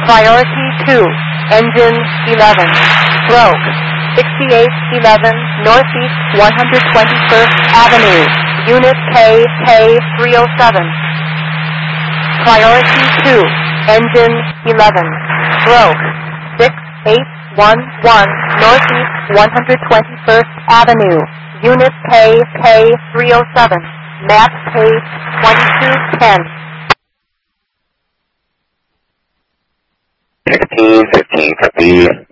Priority 2, engine 11, broke, 6811 Northeast 121st Avenue, Unit K307. Priority 2, engine 11, broke, 6811 Northeast 121st Avenue, Unit K307, map page 2210. 1615, copy.